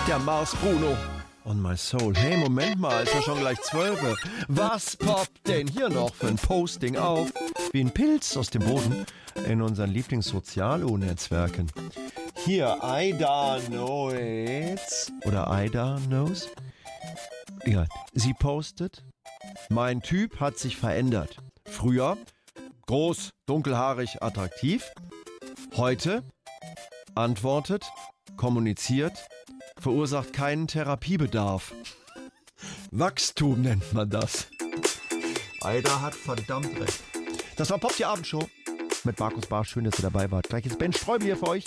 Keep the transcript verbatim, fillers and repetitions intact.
der Mars Bruno. On my soul. Hey, Moment mal, ist ja schon gleich zwölf. Was poppt denn hier noch für ein Posting auf? Wie ein Pilz aus dem Boden in unseren Lieblings-Sozialo-Netzwerken. Hier, Aida knows. Oder Aida knows. Ja, sie postet: Mein Typ hat sich verändert. Früher groß, dunkelhaarig, attraktiv. Heute antwortet, kommuniziert, verursacht keinen Therapiebedarf. Wachstum nennt man das. Aida hat verdammt recht. Das war Pop, die Abendshow mit Markus Barsch. Schön, dass ihr dabei wart. Gleich ist Ben Streubel hier für euch.